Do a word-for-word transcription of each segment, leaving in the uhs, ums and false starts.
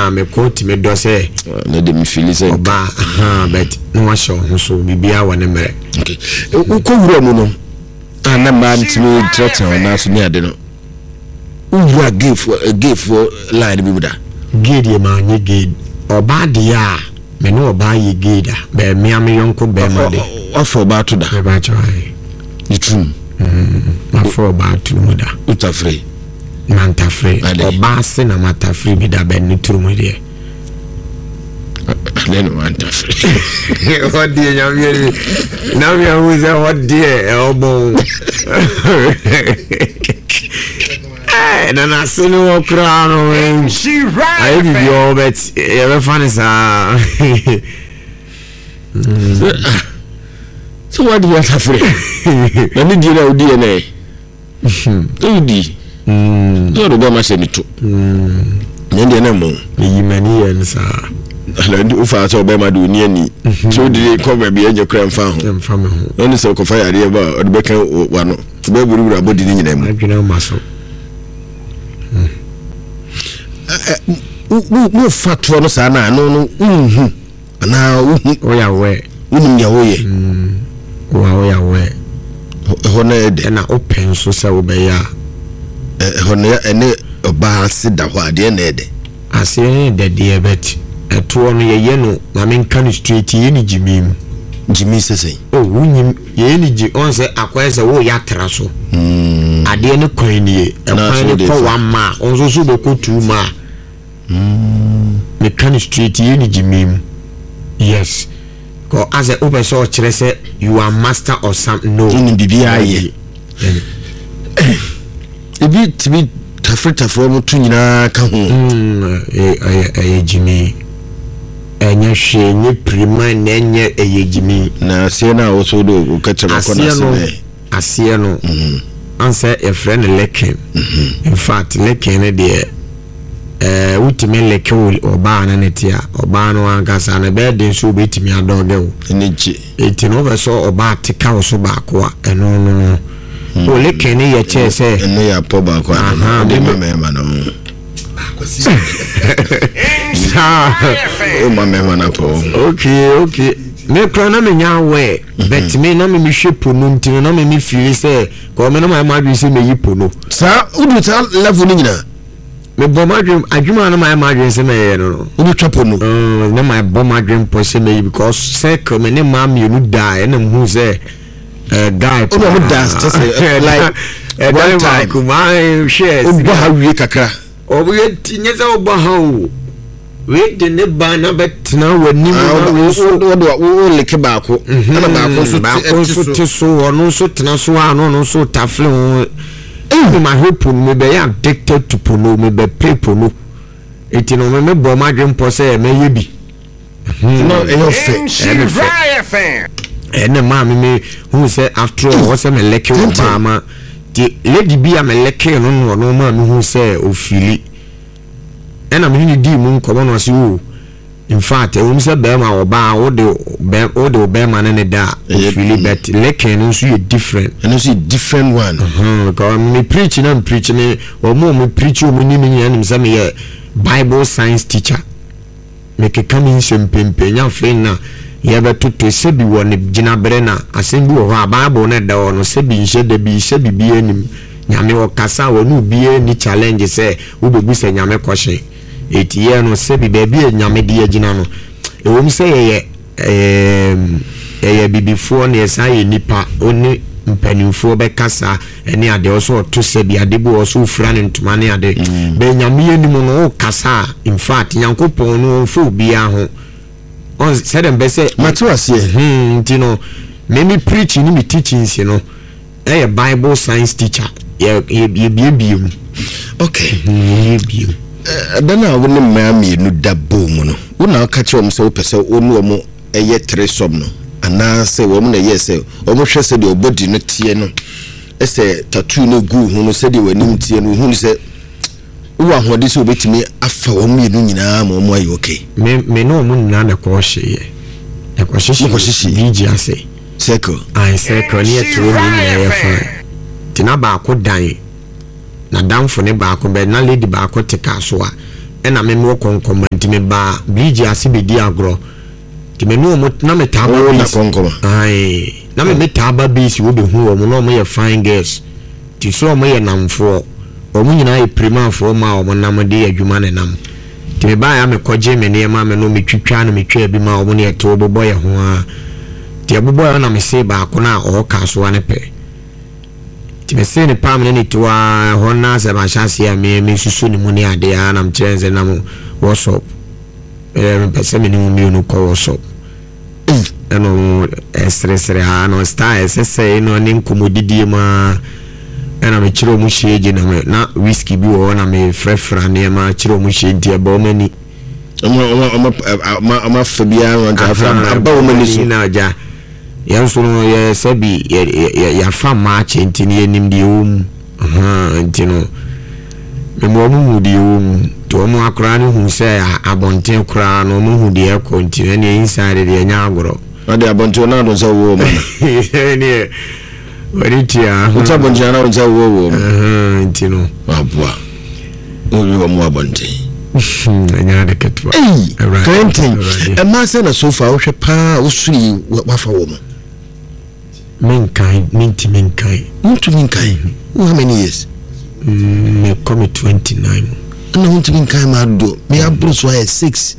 na me quote me do say na dem feel say oba aha but no wa show so bibia wa ne mere okay uko wura mu no ana man timi threaten na so ni ade no wura give give line bi buda gate ma nye gate oba de a me no oba ye gate be me am yonko be ma de offer ba to da be ba chai the true mm ma for ba to mu da utafre manta free oba se na mata free bi da be ni turu mu de Leno manta free what die nyamye na me hu ze what die obo eh na na se no okra no she right I be your bet e be funny sa so what do you have free na ni di na odi na odi mm so do go ma se ni to mm ndi na mo yi mani yen sa ala ndi ufa so be ma do ni ani so di cover bi enye kra mfa ho mfa me ho oni so ko fa yare ba o de beka wa no be buru buru abodi ni nyina mu adwena ma so mu mu fatwa no sa na no no mhm ana uhu o ya we uhu ya wo ye mm o ya we ho na ede na open so se wo be ya ho na ene oba sida ho ade na ede ase ne de de bet eto no ye ye no na men kan street ye ni jimim jimi sese oh wunyim ye ni ji on se akwa se wo ya tra so mm ade ne kwan ni e kwan ni ko wa ma on so so be ko tu ma mm me kan street ye ni jimim yes ko as a open so kire se you are master or something no in bibia ye ebi tibi tafre tafre mo tu nyina ka ho mm eh eh jimi enye hwe nye prima na enye eyejimi na asie na wo so do ka chama ko na se asie no mhm anse e friend leken mhm in fact leken ne de eh utime leke oba na netia oba no ankasa na be de so betimi adoge wo enji eti no be so oba tika wo so ba ko a eno no o leken ne ye che se eno ya po ba ko na de mama no oh my man na po okay okay me kra na me nya we bet me na me me hwepo no ntino na me me feel say ko me na my madwe say me yipo no sa udu ta level ni nyina me bo madwe adwuma na my madwe say me no udu twapo no uh na my bo madwe po say me because say ko me ne ma me no die na mu say eh guy oh no dance just like one time my share obo ha wie kakra obo tinye za obo ha o we de ne ba na betna wani mu so do do wo leke ba ko na ba ko so ba ko so ti so ono so tena so ano no so tafle ho e ma hope me be ya addicted to pono me be people no eti no me me bo ma dwen po se me ye bi no e yo fe e fe e ne ma me me who say after all was me leke Obama the lady bi am leke no no no ma me who say ofili ena me ni di mu nkomo no se o in fact e won se be ma oba wo de be wo de be ma ne da ofili bet leke no so different and so different one mhm ko me preach na preach ne o mo me preach o mo ni me nya nim se me Bible science teacher me ke kam in sempempe nya fe na ye be toto se bi wo ne gina bere na asem bi wo ha Bible ne da wo no se bi nche da bi se bi bi anim nyame wo kasa wo no bi ani challenge se wo bebu se nyame kwhye eti ye no se bi ba bi nyame de agina no e wo mi se ye em ye bibifo ne sa ye nipa oni mpanimfo be kasa ene ade oso to se bi ade bo oso fura ne ntoma ne ade be nyame ye nimu no kasa in fact yankopon no fo bi a ho on said them be say matuase hmm tino me me preaching ni me teaching si no eh Bible science teacher ye ye bi bi okay ye bi dana wo ne ma mi nu dabo mu no wo na ka che om se wo pese wo nu omo eye tresom no ana se wo mu na ye se omo hwe se de obodi no tie no ese tattoo no gu hu no se de wanim tie no hu ni se wo ahode se obetimi afa wo mu nu nyina ma omo ayi okay me me no mu nyina na ko hye ye e ko hye ko hye bi ji ase seko ai seko ni eto mu nyina ye fa tina ba ko dan na damfo ne ba ko be na lady ba ko tika so a ɛna me mo konkoma ntime ba bridge ase be di agro ntime no mo na me taba oh, na konkoma ai na me taba base wo be hu wo no mo ye fine girls ti so mo ye namfo o mo nyina ye prima fo ma o mo nam de adwuma ne nam ntime ba ya me koje me ne ma me no me twitwa no me twa bi ma o mo ne to bobo ye ho a ti abobo ya na me se ba ko na o ka so ane pe ti me se ne pam ne to a ho na se ba chance ya me me susu ni mu ne ade ya na mchenze na mo workshop eh pese me ni mu mi no ko workshop eno esresre ha no star esese no ni nkomodidie ma ena me chiro mu hyeje na me na whisky bi wo na me frefra ne ma chiro mu hye ntia ba o mani ama ama ama ama fabia no ga fra ba o mani so na ja ya so no ya sabi ya ya fa ma chenti ne nim de um aha ntino me mo mu de um to mo akra ne hu se abonten kra no mo hu de e konti ne inside de nya agoro na de abonten na do so wo ma ne waritia uta bonten na do so wo wo aha ntino abua o wi wo mo abonten anya de ketwa eh twenty e ma se na so fa wo hwe pa wo suri wa fa wo mo menkai minti menkai minti menkai how many years mm, me come twenty-nine na minti menkai ma do me abro so I six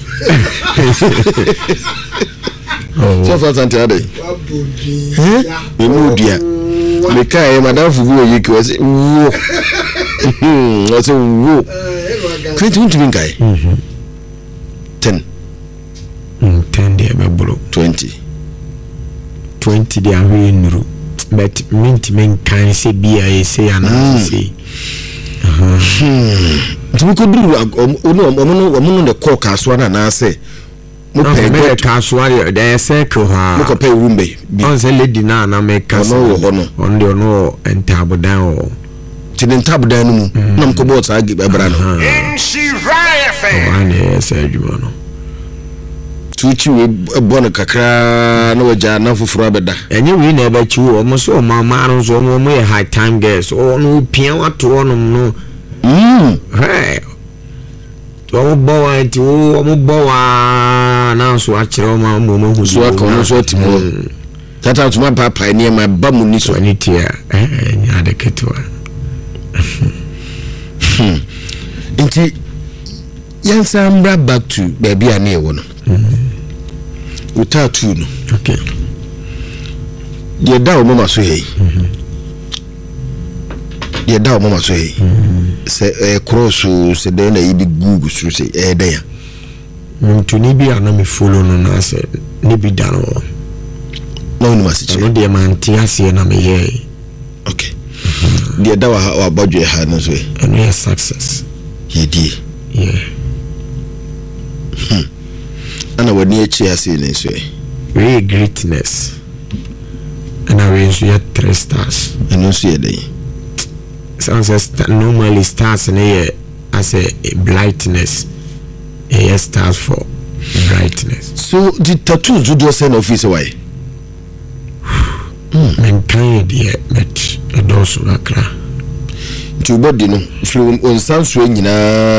oh so far santi ade eh me mudia me kai madam fugu oyi ki wase wo wase wo twenty minti menkai mhm ten mm ten de be bro twenty twenty de awe nuru but minti menkai se bia e se ana se aha tu ko duru ono ono ono de call kaso na na se mo pe me kaso ari de circle ha mo ko pe rumbe on se lady na na me kaso ono on de ono entabodan o tin entabodan no mu na mo ko bo sa agi bebra no in she rife ane se adwuma no tuchi we bon kakra na waja na fufuru abeda enye we na eba chi wo mo so ma ma no so mo mo high time girls o no pia wato no no mm hey to bo wa ti o mo bo wa na so a kire o ma mo mo hu so aka no so timo tata tuma papa ni ma ba mu ni so ni tia eh nya de ketwa nti yansa mbra back to baby ani e wo no utatu no okay ye da o mama so hey ye da o mama so hey se e cross se de na ibi gugu so se e da ya mtuni bi ana me follow no na se ni bi da no no ni masiche no de man ti ase na me ye okay ye da wa wa bodwe ha no so and we success ye di yeah ana wani echi ase ne so we greatness and I raise you three stars eno so ye dey sounds as normally stars in here as a brightness a stars for brightness so the tattoo do do send office why men kan de met a dosu akra to body no flu on sanso nyina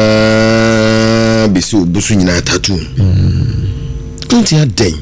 bisi obusu nyina tattoo kunti aden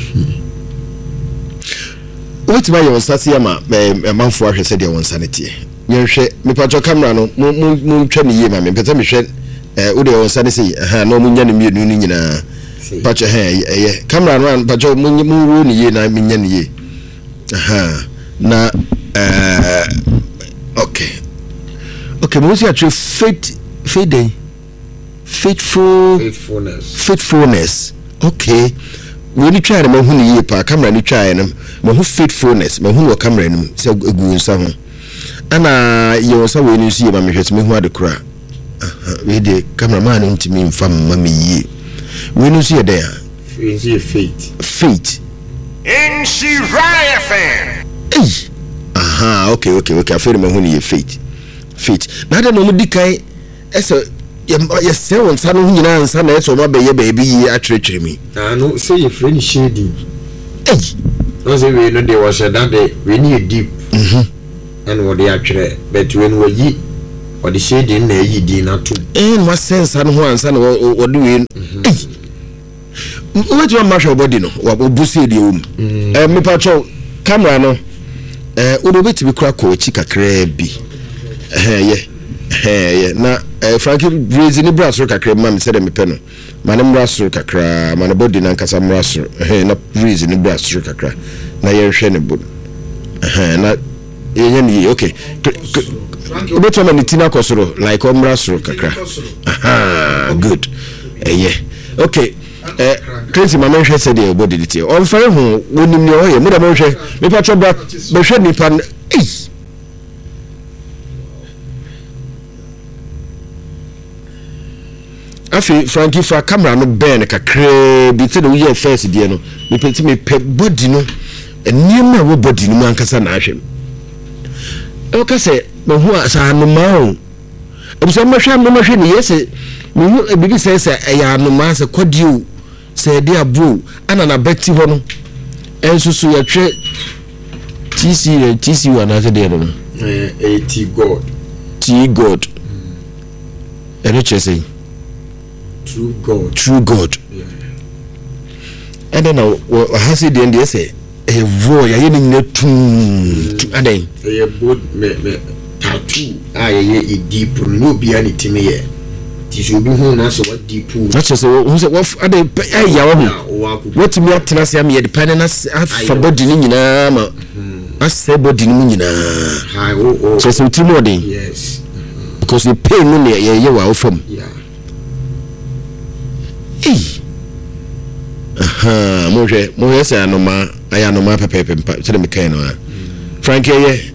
what my on sasia ma manfo ahwese de won sanete yenhwe me pacho camera no mu mu twa ne yie ma me pete me hwe eh wo de won sanese ha no mu nya ne mienu ni nyina pacho ha eh camera no pacho mu mu ro ne yie na me nya ne yie aha na eh okay okay mo si atre faith faith day faithful faithfulness faithfulness okay we ni try na ma hu ne yie pa camera ni try na ma hu faithfulness ma hu no camera ni se egu nsa ho ana ye so we ni so ye ma me hwete me hu ade kura we de cameraman ntimi mfa ma me yie we ni so ye there we see faith faith in she rife eh aha okay okay okay afere ma hu ne ye faith faith na da no mu dikai ese ye se won sa no hu nyina nsa na eso ma be ye ba bi yi atretwere mi na no say your friend shady eh no say we no dey wash that day we need deep mhm and what they atwere but when we yi or the shade in there ye did not to eh what sense and one son or do we what you marshal body no or bussy the room eh me patrol camera no eh would be to be crack or chica crabby eh yeah eh yeah na Frankie raising the brass rock crab man said me penno manam brass rock kakra man body na nkasa brass eh na raising the brass rock kakra na ye hwe ne bod eh na ye ni okay Obe to many tina kosoro like omra soro kakra. Aha, good. Eh yeah. Okay. Eh Crazy mama hwe said the body detail. On fare ho wonim ne o ye mo da mo hwe. Me pa choba be hwe ni pan. Eh. Afi Frankie fa camera no ben kakra bi te no ye first die no. Me peti me pe body no. Enima wo body no ankasa na ahwe. O ka say no hu asa no ma o ebuso ma hwe no ma hwe ni yese me hu ebibi say say ya no ma say kwadio say dia bro ana na beti ho no enso so ya hwe tc tc wa na say dia no eh T God T God ene che say true God true God yeah and then ha say dia ndi say e vo ya ye ni netum adan e bod me me tattoo ah ye ye deep no bia ni time ye ti so bi hu na so what deep na che say hu say what ade ai ya wo what me atena say am ye depend na fa body ni nyina ma ase body ni nyina ha o o so so timo den yes because the pain no ye ye wa ofam yeah eh aha mo hwe mo hwe say anoma aya anoma pepepe say me kan no Frankie ye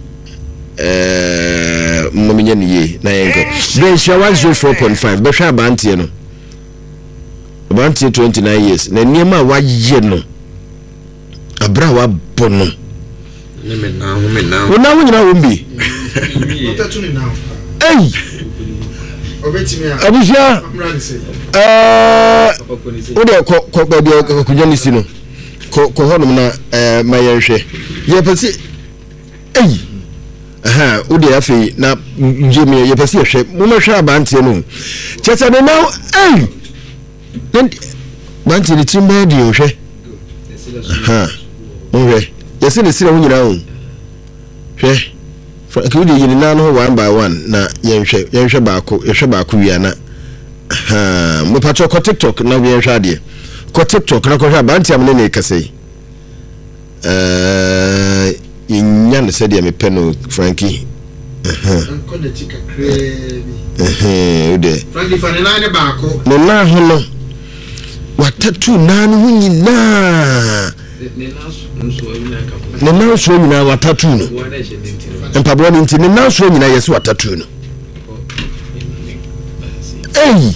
eh mominye niye na yengo then she one oh four point five be hwa abantie no abantie twenty-nine years na niema wa ye no abra wa bono ne me na ho me na wo na wo nyina wo mbi Otatu ni now. eh Obetimi a. abusia Amran say. eh wo de ko ko ba de ko kunjani si no ko ko honom na eh mayenhwe ye pesi eh aha wo de afi na njemi ye pesi hwe mo ma hwe abantie no chese ne now eh then bantie ni timba di hwe aha mo hwe yesi ne sire wo nyina ho hwe Frankie de yini na no one by one na yenhwe yenhwe baako yehwe baako wi ana ha mo pacho ko TikTok na wi yenhwe ade ko TikTok na ko hwe abantie am ne ne kase eh inya ne se de me peno Frankie eh Ko na tika krebi. eh ode Frankie fa ne na ne baako. no na ho no watatu na no nyina Ne na so nyina ka. ne na so nyina watatu no Wo na je nti. empabro ni nti ne na so nyina yesi watatu no ei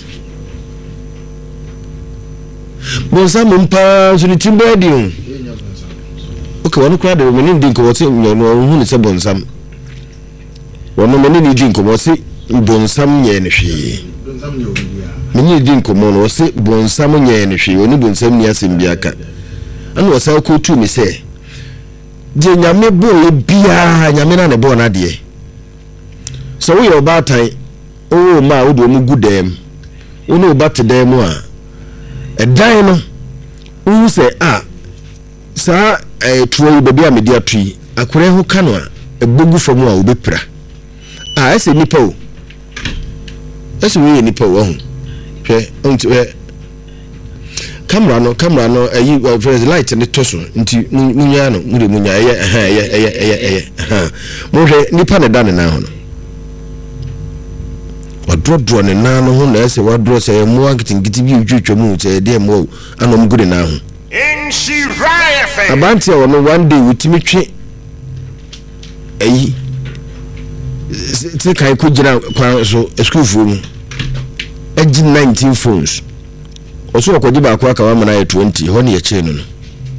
bonsam mpa so ni timba di o okay wonu kwa de me ni ndi ko wote no hu ni se bonsam wonu me ni ndi nko wote bonsam nye ne hwe Bonsam nye obia. me ni ndi nko mo no wote bonsam nye ne hwe oni bonsam ni asem biaka ana wasa ko tu mi se je nyame bo e bia nyame na ne bo na de so we your batan o ma o do mu gudem o no bat dem a edan no u se a sa e tuo be bia me dia tui akure ho kano a ebogu famu a obepra a ese nipa o ese we nipa o ho hwe onti e camera no camera no ayi uh, light ne toso nti munya no muri munya eye eye eye eye eye ha mo hwe nipa ne dane na ho no wadrodro ne na no ho na ese wadro se mo ankitingiti bi utwetwa mu se de mo anom gude na ho In Shiraya F M. abanti o no one day wutimi twe ayi se kai ko gira kwa so school phone agi nineteen phones oso okoji ba kwa kawa mana twenty ho ne ye che no no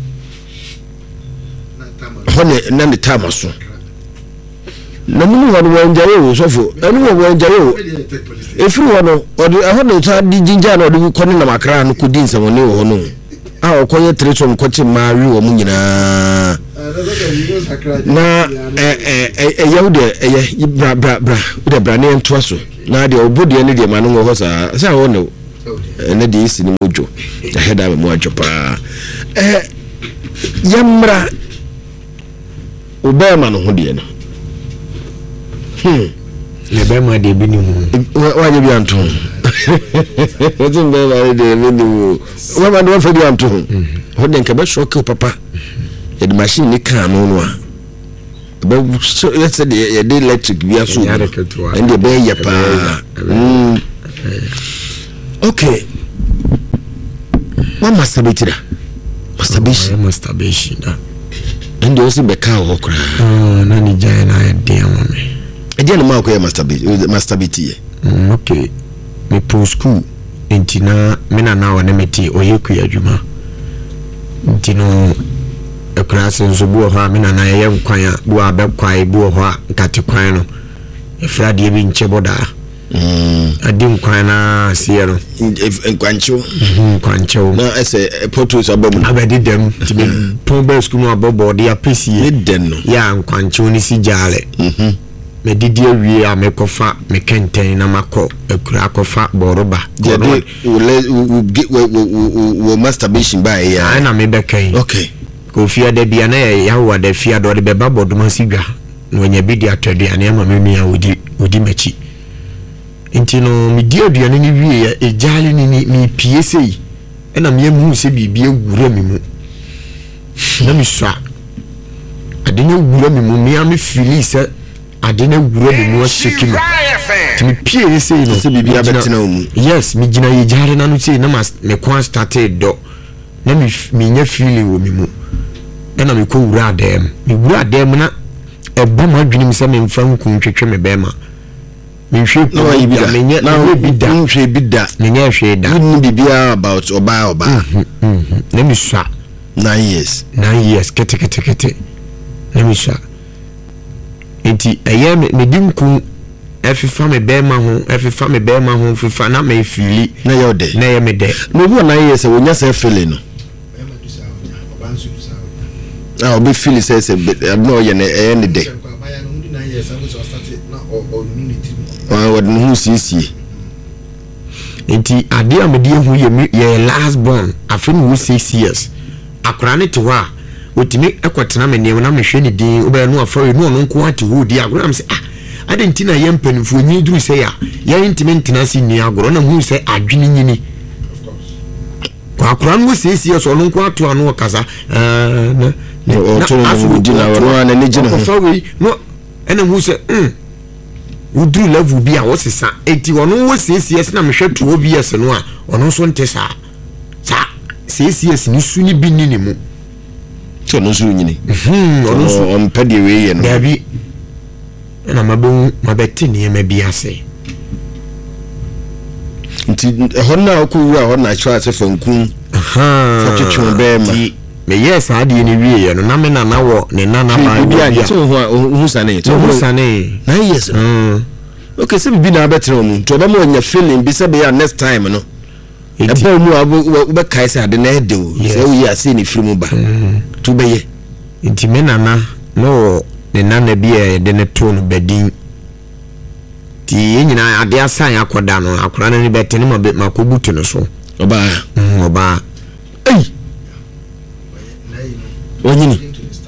ho ne na ne tamaso na mu ho no wanjaye o sofo enu wo wanjaye o efiri ho no odi ho ne ta di jinja na odi ko ne na makra no kodi nsam ne ho no a okoye tresom ko che maari wo mu nyina na eh eh eh yawde eh bra bra bra de bra ne ntoa so na de obodie ne de ma no ho sa sa ho no ne de isi ni mojo aheda me mojo pa eh yamra obema no ho de no hmm le bema de bi ni mu wa je bi anto wazin bema de bi ni mu wa ma do fa bi anto ho de nka be shock papa e de machine ni kan no no a be so let's say e de electric bi aso and the be ya pa mm okay what masturbate da masturbation masturbation da and the also be ka ho kra ah na ni jai na e de amame e de no ma ko ya masturbate masturbate ye okay me pro school entina me na na wona meti oyeku adwuma ntino class nso bu ho a me na na ye nkwan a bu abekwan bu ho a nkate kwan no efrade bi nche boda mm adi nkwan na sie no nkwancho nkwancho na ese portals abom abedi dem tibi pombe school no abobo de appreciate den no ya nkwancho ni si jale mhm me didi awie a me kofa me kenten na makọ ekura akofa boroba de we masturbation by ya ai na me bekan okay ko fia de bia na ya wa de fia do de beba boduma sigwa no nya bi di atwade ane ma me nua odi odi machi intino mi di aduane ni wie ya ejale ni mi pie sei e na me mu se bibia ewura mi mu na mi swa ade na ewura mi mu mi am feel se ade na ewura mi mu sheki mi mi pie sei no se bibia betina mu yes mi gina ejale na no sei na me kwa started do na mi mi nya feeling wo mi mu na me ko wura dem mi wura dem na e ba ma dwene mi se me mfa nkun twetwe me be ma mi hwe no yi bi da me na we bi da mi hwe bi da me nya hwe da ni bibia about oba oba na mi swa nine years nine years kete kete kete na mi swa enti eye me dinkun efifa me be ma ho efifa me be ma ho fifa na me fili na yo de na ye me de no bi nine years wonya se feeling no ah obi feel say say no ye na e ne de ah what no sisi enti ade amede hu ye ye last born afin wo six years akora ne to wa otimi ekotena me ne na me hwe ne din oba no afa we no no nko ate wo di agora am say ah ade ntina ye mpanifo nyi duru say ya ye ntime ntina si ni agora na hu say adwene nyini kwa akora no six years ono nko ato ano kasa eh na o to no di na ro na ne gine ho we no ena hu say mm udru level bi a wo sesa enti ono wo six years na me hwe two years no a ono so ntesa sa six years ni su ni bi ni ni mu to no su nyini mhm ono so on pede we ye no dabi na mabe mabeti ni me bi ase nti honna ko wu a honna chwa se fankun aha fa twetwe be ma me yes ade ni wie ye no na me na na wo ne na na ba bi a to ho hu sane to hu sane nine years mm okay se bi na abetre mu to ba mo nya feeling bi se be ya next time no e ba mu abo be kai se ade na ede o se wo ya se ni firi mu ba to be ye nti me na na no ne na na bi e de ne to no badin ti nyina ade asan akoda no akora na ni bete ne makobutu no so oba mm oba ei wanyini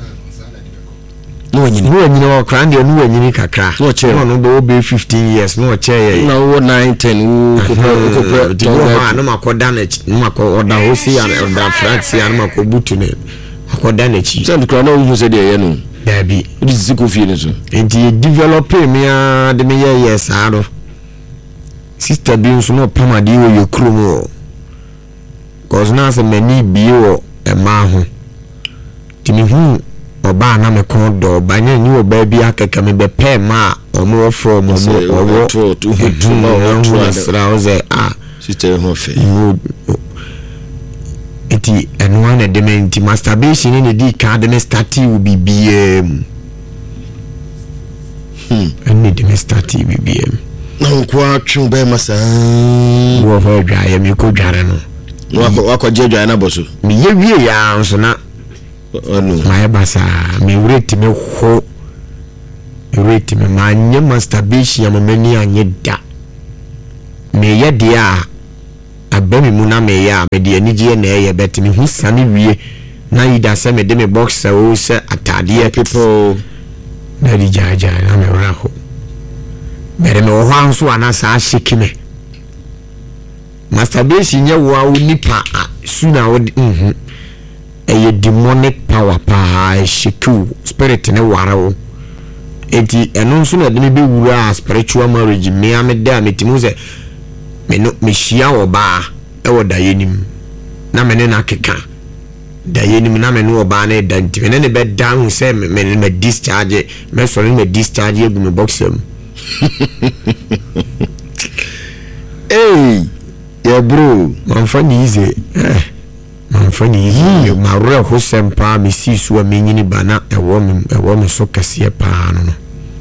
no wanyini no wanyini wa kra ndia no wanyini kakra no che no do be fifteen years no che ye na wo nine ten wo kokro kokro to ha no makoda na no makoda ho si ya da France ya no makobutu ne akoda na chi send kra na wo se de ye no dabi odi ziko fie ne so enti develop me ya de me ye yes aro sister bi nso no pama de wo ye kromo cause na se mani bi wo e ma ho timi hu oba na me kon do banya ni oba bi akeka me be pe ma omo wo from mo owo to to to ma to asra oze ah sister ho fe eti enwa na de menti masturbation ni di ka de me start wi bbm hmm eni de me start wi bbm na nko atwe be masa wo ho dwa ya mi ko dware no wako wako je dwa na boso mi ye wie ya nso na Anu. My basa, me rate me ho. Rate me my new masturbation, I'm a many and yet da. Me ya dia. A baby muna me ya, me the energy and air, bet me who's sunny we. Na ida se me de me box o se atade people na di jaja na me raho bere me ho anso anasa ashiki me masturbation ye wo nipa suna wo mhm eye demonic power pa shiku spirit ne warawo enti eno nso na de me be wura spiritual marriage me ameda metimu se me no me hia wo ba e wo da yenim na me ne na keka da yenim na me no oba na da ntime ne be down say me me discharge me sorry me discharge egu me box am hey yeah bro man funny easy eh man funny easy ma re ho sempa me si so me nyini bana e wo me e wo me so kase pa no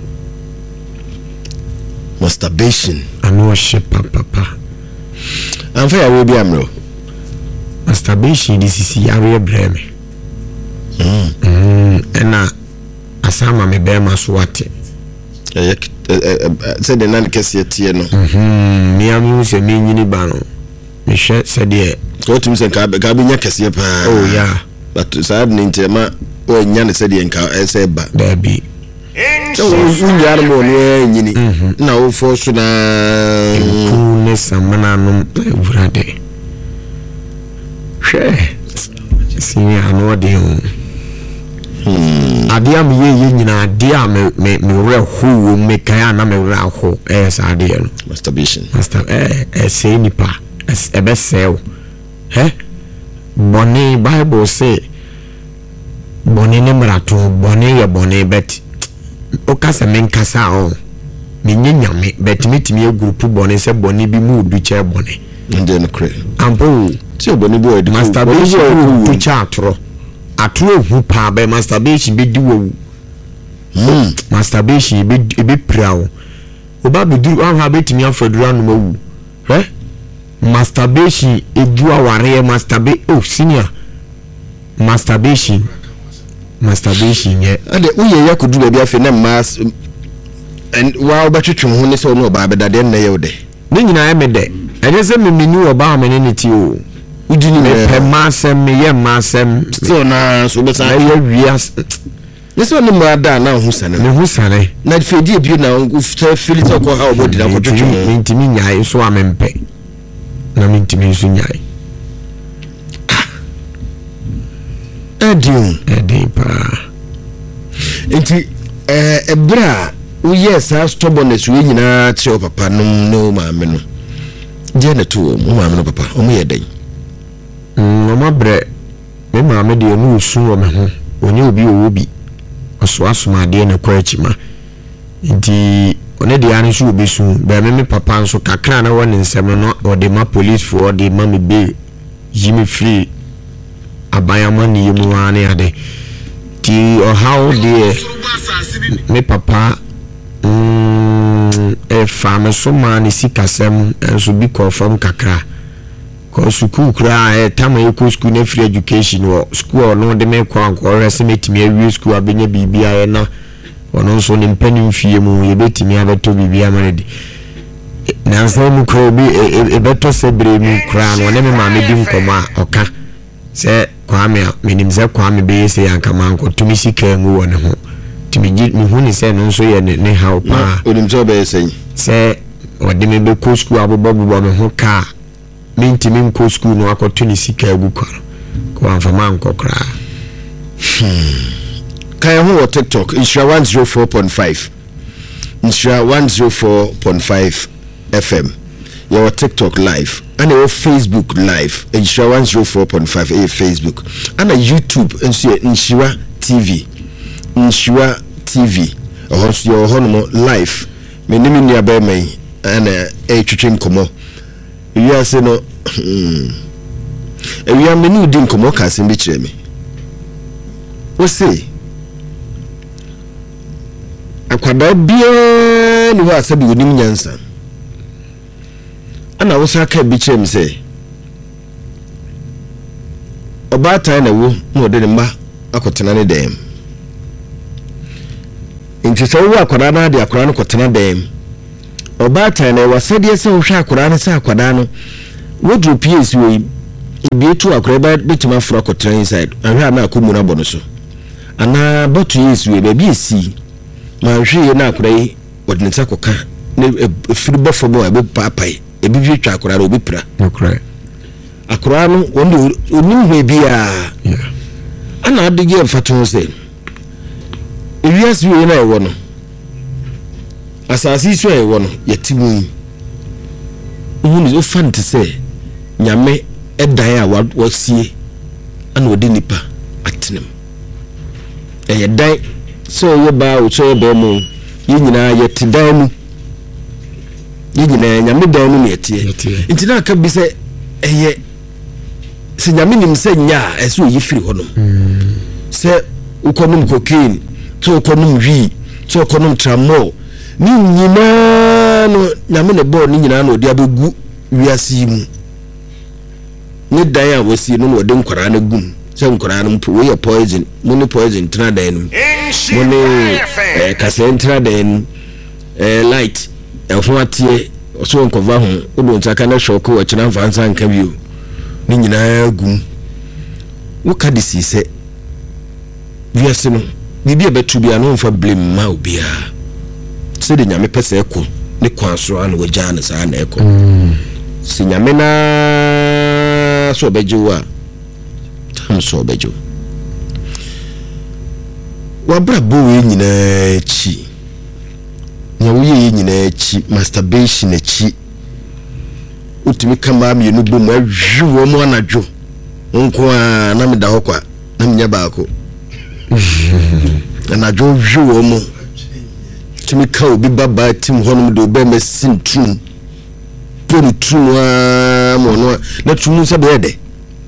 masturbation anu shepa papa am fa ya we bi amro masturbation this is yare breme mm mm ena asama me be ma so wate eh se de nan kese tie no mhm mi amu se me nyini ba no me hwe se de ko tum se ka ka bi nya kese pa oh yeah but sad ni ntema o nya ne se de nka ese ba da bi so unyar mo ne nyini na wo fo so na ku ne samana no urade hwe sini anu de hmm adia me ye nyina adia me me me re ho me kan na me re ho eh sa de no masturbation master eh eh say nipa e be sell he boni bible say boni ne mrato boni ye boni bet o kasa men kasa o me nyanyame bet metimi e group boni se boni bi mu du che boni nde no kre ampo ti boni boy de masturbation tu cha atro atro hu pa be masturbation be di wo hmm masturbation be be prawo oba be duru an ha betimi afadura no mawu he masturbation edu aware masturbe oh senior masturbation masturbation ye ade uye yakudu ba bia fe na mas and wow betwetwe ho ne so no ba beda de na ye de ni nyina ye me de ene se me mini oba me ne ti o udi ni me pe masem me ye masem still na so be sa ye wia ne so ne ma da na ho sane ne ho sane na fedi bi na ufta filita ko ha obodi na ko twetwe me ntimi nyae so amempe na me ntimi so nyae adiun edi pa enti eh ebra wo yes ha stubbornness we nyina che o papa no no ma me no je na to mo ma me no papa o mo ye den mm ma bre me ma me de no usu wo me ho onye obi owo bi oso asoma de na kwa chima nti one de ane so obesu be me me papa nso kakra na woni nsem no o de ma police for de ma me be yimi free abayama ni yemu ane ade ti o how de me papa mm e fam so ma ni sikasem enso bi ko fam kakra ko school kra e tama e ko school na free education wo school no de me ko anko rese metimi awie school abenya bibia ye na ono so ni mpani fie mu ye betimi abeto bibia manedi na nso mu ko bi e beto sebre mu kra no ne me ma me di nkoma oka se kwame minim se kwame be se yanka manko tumi sika ngu wona ho tumi gi mi hu ni se no nso ye ne ha pa onim so be se se odi me be ko school abobo bobo me ho ka minti min ko school no akoto ni sika gu kwa ko anfa manko kra kai ho TikTok Insha one oh four point five Insha one oh four point five F M your TikTok live and your Facebook live Insha one oh four point five a Facebook and a YouTube Insha Insha T V Insha T V also your home live me name ni abai mai and a twetwe nkomo we are say no we are menu din nkomo ka se bi kire me o say akwada bia ni wa sabi onim nyansa ana wo saka bi kire me say oba tan na wo no de ma akotena ne dem nti sɛ wo akwada na de akwada no kotena dem obata na wasade sɛ wo hwɛ akwada no sɛ akwada no wodru P S we bi tu akwada ba betima fro akotena inside ahwɛ na akomu na bɔ no so ana botu yesu we ba bi esi ma hwɛ na akwada yi wode nsa koka ne firi bɔfo bɔ ebe papai ebi bi twa akwada obi pra okra akwada no wonde onim hwe bia ana adigi mfato se ewias we na ewo no asasi so ewo no yetimu uhunu zo fante se nyame edan a wasie ana odi nipa atenem eye dan so ye ba o so ba mu yinyina yeti dan mu yinyina nyame dan mu ne yetie ntina aka bi se eye se nyame nim se nya eso yifiri honom se ukonum cocaine so ukonum wi so ukonum tramol ni nyina no nyame ne bo ni nyina no odi abegu wiase mu ni dan a wasi no no de nkwara na gum se nkwara no mpo we poison mo ne poison tra dan no mo ne eh kase tra dan eh light e fo atie so nkova ho odo ntaka na shock wa kina fansa nka bio ni nyina gum wo ka disi se wiase no bibi e betu bia no mfa blame ma obia se de nyame pese eko ne kwanso an wagya na sa na eko si nyame na so bejewa tam so bejewa wa brabo we nyina chi nya wo ye nyina chi masturbation chi utimi kama mi no bom ahwi wo mo anadwo nko a na me da hokwa na me nya baako anadwo hwi wo mo timi ka obi baba tim honum do be mesin trum pori trum a mo no na trum se be de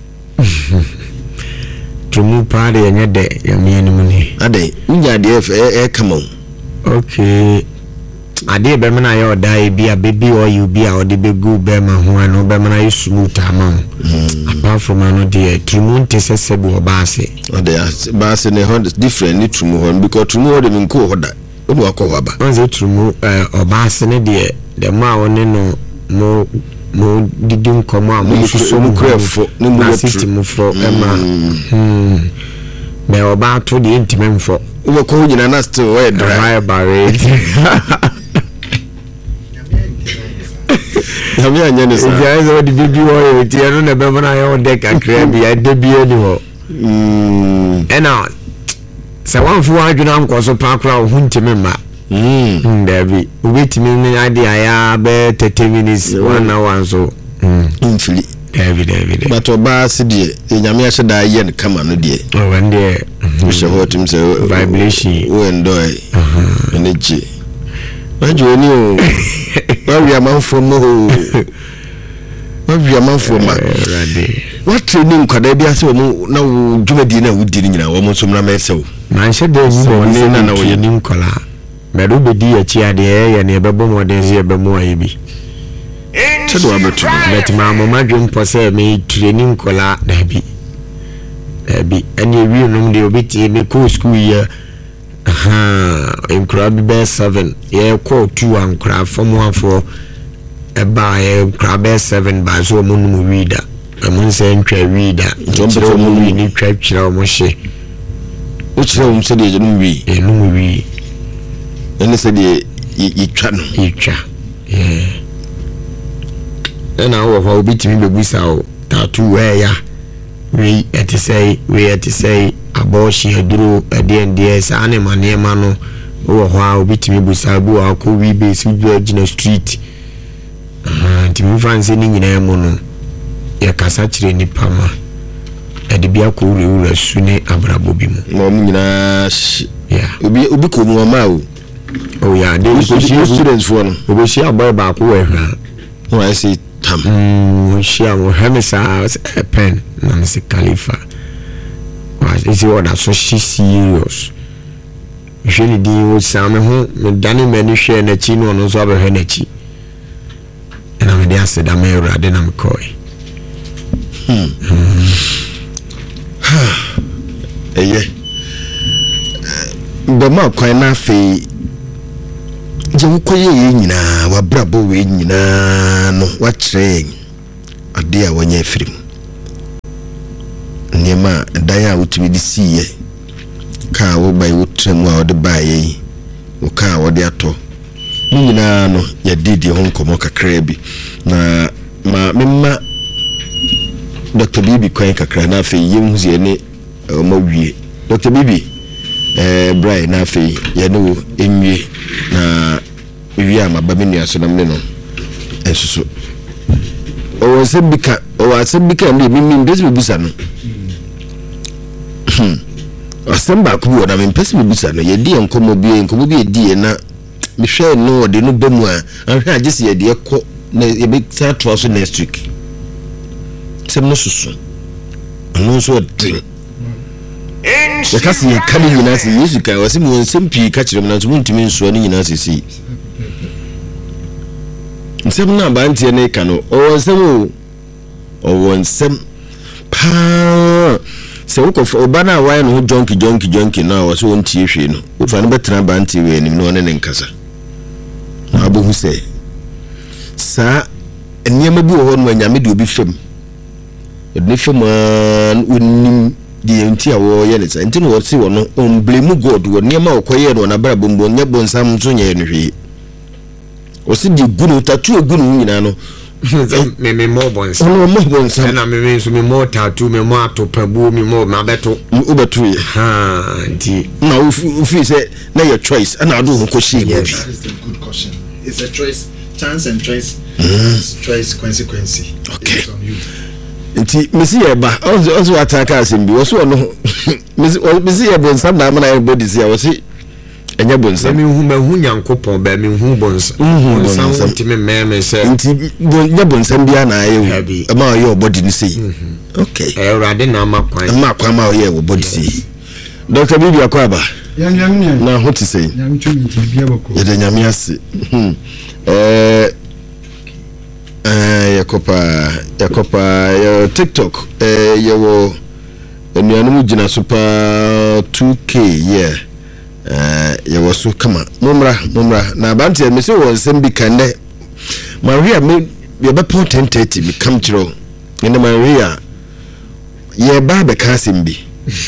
trum pa de nya de ya mi enu ni ade nya de e e kama okay ade be me na ya odai bi a baby or you bi a ode be go be ma ho ano be me na yusu tama apart from ano de trum nte sese bi obase ade baase ne ho different ni trum ho because trum ho de nko ho da obu akọ ba onze trum eh obase ne de de ma woni no mo mo didi nkomo a mo susu mo krefo ne mo system fo e ma hmm me oba to de intimem fo wo ko nyina na still we dry bare Yami anya ne sa. Ya zo di bibi wo ti eno na be na yo de kakra bi ya de bi ani ho. Mm. Ena se wan fu adwuna nkoso pa kra ho ntimi ma. Mm. Dabi ubetimi ni ade aya be thirty minutes one hour so. Mm. Infili. Dabi dabi. But oba se de nyame ahye da ye ne kama no de. Oh wande. Hye ho tim se vibration. Wo endoy. Uh-huh. Energy. Majo ni o. Wa amanfo mo wa amanfo ma rade wa training kwada bia se wo na wo dwumadi na wo di nyina wo mo so na mese wo man she de ni na na wo ye nim kola me do be di achi ade ye ne be bo modern se be mo ayi bi tedo abetu bet ma mo madwem po se me training kola da bi da bi ani wi no de obiti me ko school ye aha enkura bi be seven ye ko two ankura from one for eba ye enkura be seven ba so mo no reader amon se ntwa reader jombo mo ni twa twira mo hye o kire o mse de no wi e no wi ene se de yitwa no yitwa eh ena wo fa obitimi bebusa o tattoo we ya we eti say we eti say aboshi aduro ade sa ane mane ma no wo ho a obitimi busa bu akọ wi be si Georgia street ah timi fanse ni nyina mu no ya kasa kire ni pama ade bia ko ure ure sune abrabo bi mu mo nyina ya obi obi ko mu ma o oh ya de students for no obi shi aboy ba ko we hwa no I say tam mm shi amo hemisa pen na mse Khalifa was is what that so she serious usually di wo same ho me dane mani hwe na chi no no so abehwe na chi na me dia se da me urade na me koi hmm eye obema kwan na fe je wukoye ye nyina wabrabo we nyina no watre ade a wanya firim niema dan a wutumi di siye ka wo bai wutrem a wode baye wo ka wode ato nyina no ya didi ho nkomo kakra bi na ma memma Doctor Bibi kwan kakra na fe yem huzie ne o mawie Doctor Bibi eh Brian na fe ya no enwie na wi ama ba menu aso na me no ensusu o sebika o asebika ndi mimi ndezi bibisa no hmm asemba ku wo na me pesi bibisa no ye di enkomo bi enkomo bi edi na me hwe no de no bemu a ahwe agese ye de ekọ na ye be start to aso next week sem no susu no so de ya kasi ye kani nyina se Yesu kai wasi mu nsem pii ka kire mu na ntumu ntimi nsuo ni nyina se si nsem na ba ntie ne ka no o nsem o o nsem pa se wo ko oba na wa no jonki jonki jonki na wo so ntie hwe no wo fa no betra ba ntie we nim no ne ne nkasa na abohu se sa eniyama bi wo ho no anyame de obi fam edne fam onim di enti awo ye leta enti no wo si wo no on blame God wo niyama okoye no na bra bombo nya bonsam nso nya no hwe o si di gunu tatu egunu nyina no me me mo bonsam no mo bonsam na me me so me mo tatu me mo atopabu me mo ma beto u beto ye ha enti na u fi say na your choice and I do ho koshi go bi. That is a good question. It's a choice, chance and choice, mm. choice consequence. Okay. It's on you. Nti mesi ye ba also also ataka asembi wo so no mesi mesi ye bonsam na na everybody say wo si enya bonsam me hu me hu nyankopon ba me hu bonsam bonsam nti me me me say nti nya bonsam bia na aye wo ma ye body ni say okay e urade na makwan makwan ma ye wo body say Doctor Bibi Akwaba yan yan ni na ho ti say yan tumi ti bia bako ye de nyame ase eh eh yakopa yakopa ya TikTok eh yewo enuanu gina super two K yeah eh yewo so kama mumra mumra na banti me se won sem bi kande Maria me ye be po ten thirty me come through in Maria ye ba be kasim bi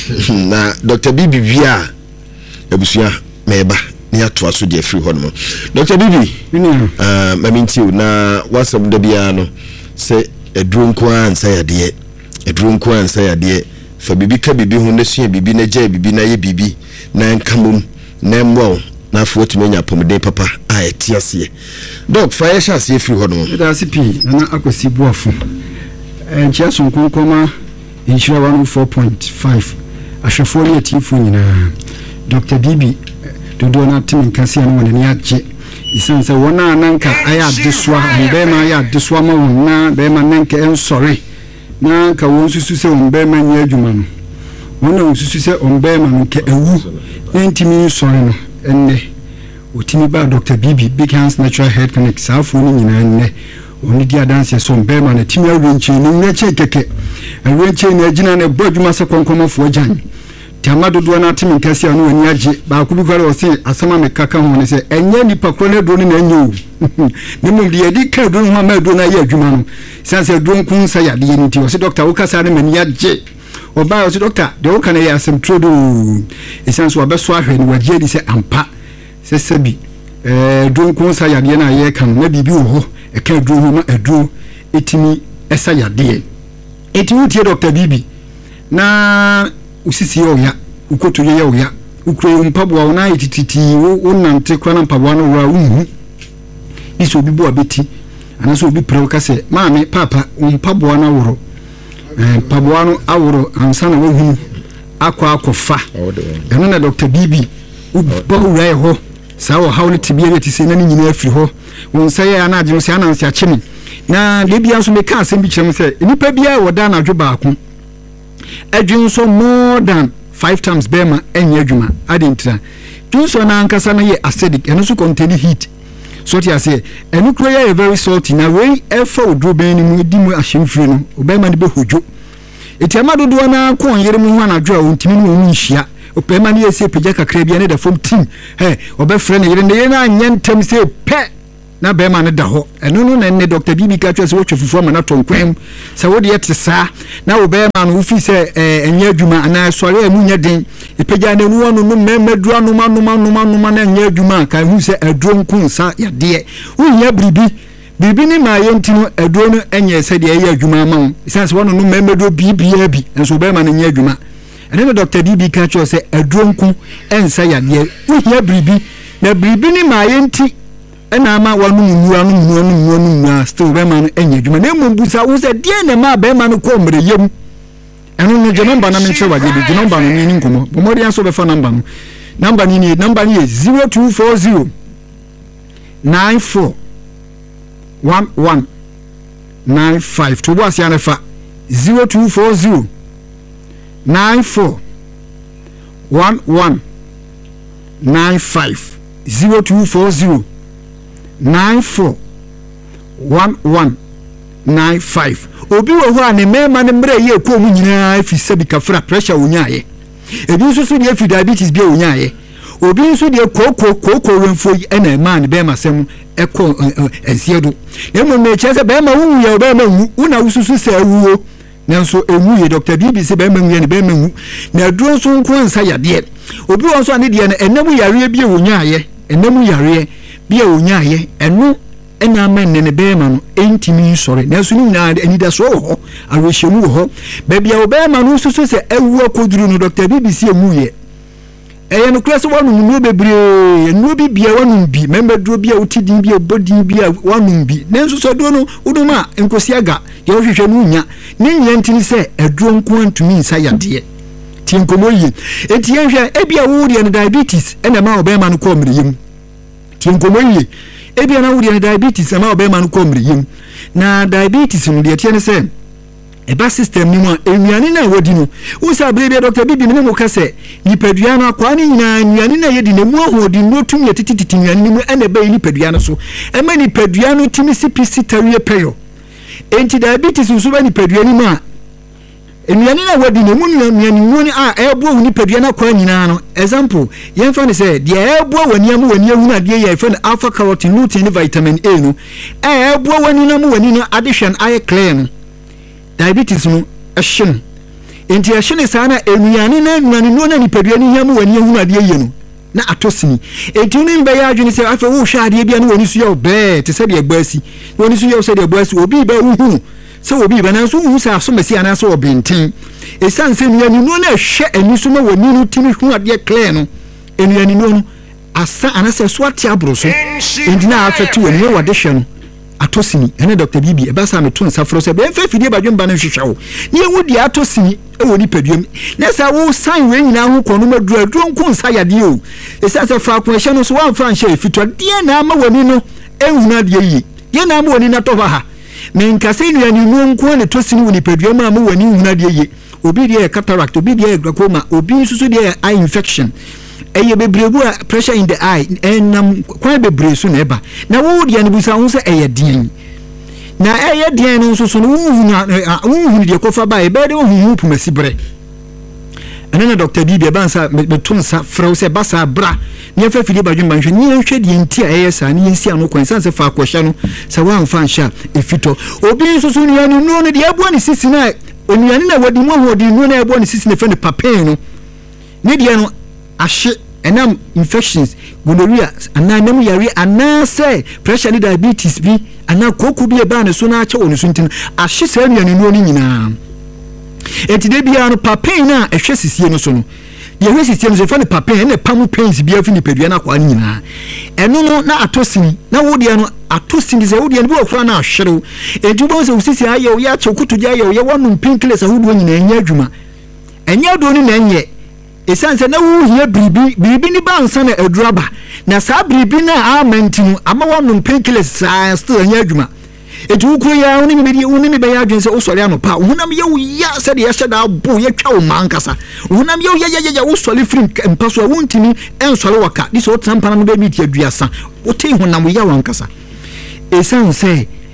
na Doctor Bibi via ebusua meba ni ato aso de free hono Doctor Bibi ah maminti na wasam da bia no se eduru nko ansa yade eduru nko ansa yade fa bibi ka bibi hu na sua bibi na gya bibi na ye bibi na nkamum na mwo na afo tumenya pomden papa a etiase doc fa ye sha se free hono da C P na akosi buafo enchia so nkonkoma inshira one oh four point five ahwefo ne atifo nyina Doctor Bibi dodo na timin kasi anu wani ni aje isanse wona ananka aya deswa mbema aya deswa ma wona bema nanka en sorry na ka won susu se mbema nya adwuma no wona won susu se mbema no ke ewu ntimi sorry no enne otimi ba Doctor Bibi Big Hands Natural Health Clinic safo ni nyina enne oni dia dance so mbema na timi awenchi ni nyache keke awenchi ni agina na bodwuma se konkomofo agyan Tamado do na timi nkasi anu ani age ba ku bi kware o se asama me kaka ho ne se enye nipa kro ne do ne na enye ne mum de yedi ka do ho ma do na ye adwuma no sanse do nkun sa ya de ni ti o se doctor wo kasa ne mani age o ba o se doctor de wo kana ya asem trodo e sanse wo be so ahwe ni waje di se ampa se sebi eh do nkun sa ya de na ye kan na bibi wo ho e ka do ho ma edu etimi esa ya de eti wo tie Doctor Bibi na usisi yo ya ukoto ye yo ya ukro mpabwa na itititi wo nante kwa na mpabwa no wa uhu iso bibu abeti anaso obi pre ka se maame papa mpabwa na woro eh mpabwa no aworo ansa na wohu akwa akofa eno na Doctor Bibi uba ura ye ho sa wo hawle tibia yeti se na nyina afiri ho won sa ye ana agye se anansi akyemi na de bia so me ka asem bi kyerem se nipa bia woda na adwo baako adwun so more than five times bema enye adwuma adintra dun so na ankasa na ye acidic eno so contain heat so ti ase enu kro ye very salty na we efa odro ben ni mu di mu ahemfiri no obema ne be hojo eti amado do na ko yere mu ho anadwo a ontimi no mu nhia opema ne yesi pagya kakra bia ne da fom team he obefre ne yere ne yere na anya ntem se pe na bema ne da ho eno no na ne Doctor Bibi ka twa se wo twafufu ama na tonkwem se wo de yete saa na wo bema no ufi se enya adwuma ana sore amu nya den epagya ne nu no no memadu anoma anoma anoma anoma na enya adwuma ka hu se aduro nkunsa ya de wo nya bribi bibi ni ma yentino aduro no enye se de ya adwuma ma wo sense wo no no memadu bibia bi enso bema ne nya adwuma ene no Doctor Bibi ka twa se aduro nku ensa ya de wo nya bribi na bribi ni ma yenti ena ma wanu mu anu mu anu mu anu mu still be man enye dwuma na mu busa wo se de na ma be man ko mre yem enu no je number na me che waje bi number no ni nkomo bo mo de anso be fa number no number ni ni number ni zero two four zero nine four one one nine five to bo asia na fa zero two four zero nine four one one nine five zero two four zero nine four one one nine five obi wo ho ane mema ne mre ye ko mu nyina fi sabi kafra pressure wonyaaye ebi nso so de fi diabetes bia wonyaaye obi nso de koko koko wenfo ena ma ne be masem eko ensiedo emu me chese be ma wu ye be ma wu una ususu se awuo nanso emu ye Doctor Bibi se be ma wu ye ne be ma wu na aduro nso nko nsa yade obi won so ane de ne enamu yare bia wonyaaye enamu yare bia wonyaaye eno ena men ne be ma no entimi sore na so ni na anida so ho arohyemu ho ba bia wo be ma no susu se awu akoduru no Doctor Bibi se emu ye eye no kura so wanu nu bebre nu bi bia wanu bi member duro bia utidin bia bodin bia wanu bi nenso so do no uduma enkosi aga ye hwehwe no nya ne nya ntini se aduro nko antumi nsa yade ti nkomo yi enti yenhwe e bia wo de diabetes ena ma wo be ma no ko mre yim ti nkomo yi ebia na wudi diabetes ama obema no komre yim na diabetes no de tiene se eba system ni mu enwiane na wodi no usa brebe Doctor Bibi ne mu kase nipadua no akwa ni nyina enwiane na yedi ne mu ahodi no tumi yetititi enwiane ni mu ene ba nipadua no so ema nipadua no timi sipisi tawie peyo enti diabetes so ba nipadua ni ma enwiane na wodi ne mu enwiane mu ni a ebo nipadua na kwa nyina no example yemfa ne se de ebo wani am wani ehuna de ye fa alpha carotene lutein vitamin A no ebo wani na mu wani no addition eye clear no diabetes no ehye enti ehye ne sana enwiane na enwiane no na nipadua ni yam wani ehuna de ye no na atosini enti no be ya adwene se afa wo hwa ade bia no wani su ye obe te se de egbasi wani su ye se de egbasi obi ba hu se obi ba na so hu sa so mesi ana so obenten esan se enwiane no na hwe ani so ma wani no timi hu ade clear no enwiane no no asa ana se so ate abro so enti na afeti wani wa de hwe no atosini ene Doctor Bibi e ba sa meto nsafro se be fa fidie badwemba na hwehwa wo ne wudi atosini e woni paduam na sa wo san we nyina ho kono maduru aduro nko nsa yade o esa se fra ko hye no so wan fra nhye fitwa de na ma wani no ehuna de yi de na ma wani na to ha me nkase nuani no nko ne tosini woni paduam ma wani huna de yi obi de cataract obi de glaucoma obi susu de eye infection eye bebrebu pressure in the eye enam kwa bebre so na eba na wo de anibusa ho se eye den na eye den no so so no wu na wu de kofa ba ebe de hu pumasi bre enena Doctor Bibi bansa betonsa frau se basa bra ne fa fidi badwemba hwe ne hwe de nti a eye sa ne nsi ano kwan sanse fa akwhya no se wan fa nhya efito obi so so ne anu no ne de abo ne sisi na onuane na wadi mu hodi no na abo ne sisi ne fa ne papen no ne de no ahye enam infections gonorrhea ana nam yare ana say pressure ni diabetes bi ana koku bi e ba ne so na ache woni so ntin ahye sa nuane no ni nyina enti de bia no papen na ehwe sisie no so no de ehwe sisie no so fa ne papen na pamu pains bia fi ni pedua na kwa nyina eno no na atosini na wodi no atosini ze wodi no bi okura na ahwerew enti bo se usisi aye o ya che kutuja aye o ya wonu pinkles ahudu nyina enya adwuma enya do ni na enye esanse na wu hia bribi bribi ni ba nsa na aduraba na sa bribi na amantinu ama wonu pinkles sa still enya adwuma etu kuro ya woni me di woni me be ya adwen se osori ano pa hunam ye wo ya se de ya hyeda abo ye twa wo mankasa hunam ye ya ya ya wo sori frim mpaso a wontimi ensori waka di so tampa na be mi ti aduasa wote hunam ya wankasa esanse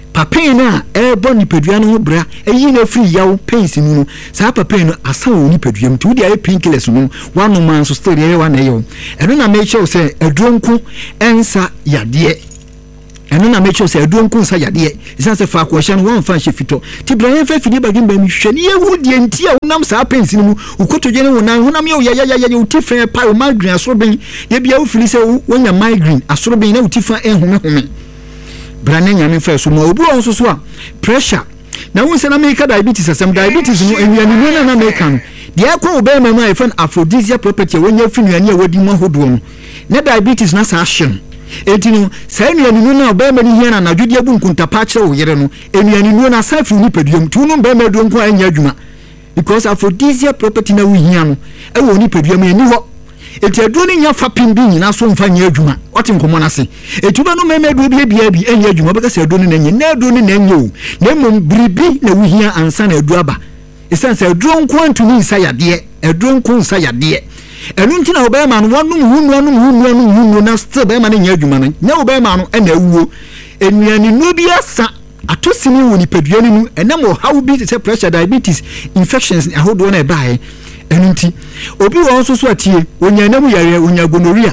papain na e bo nipadua no ho bra eyi na free yaw pains nu no saa papain no asa wo nipadua mtu dia e painkillers no one man so story e wa na yo eno na make sure say adronko ensa yade eno na make sure say adronko ensa yade isan se fa ko hye no won fa hye fito ti bran fa fidi bagin ba mi hwe ne ewu die nti a wonam saa pains nu mu ukoto je ne wonam wonam ye ya ya ya uti pa o migraine asorobin ye bia wo fili se wonya migraine asorobin na uti fa ehome home brane nyame fa so mo obu on so so a pressure na won se na make diabetes asem diabetes no enwiani no na na make no de akwa obe ma ma efan aphrodisiac property wonya finuani a wadi mo hodo no na diabetes na sa hye enti no sa enwiani no na obe ma ni hia na na dwudi abu nkunta pa kire wo yere no enwiani no na sa fi ni paduam tu no be ma do nko anya adwuma because aphrodisiac property na wo hia no e wo ni paduam ani ho eti aduro ni nya fapim bi nyina so mfa nya adwuma ote nkomo na se etuba no meme aduro bi bia bi enya adwuma beka se aduro ni nanye na aduro ni nanye o na mom bribi na wuhia ansa na aduro aba esan se aduro nko antuni nsa yade aduro nko nsa yade enu ntina oba ma no wanum hunu anum hunu anum hunu na still be ma nya adwuma no nya oba ma no e na awuo enuani no bi asa atosini woni paduani nu enam o how bi se pressure diabetes infections ahodo na e bae enunti obi won so so atie onyanam yare onya gonorrhea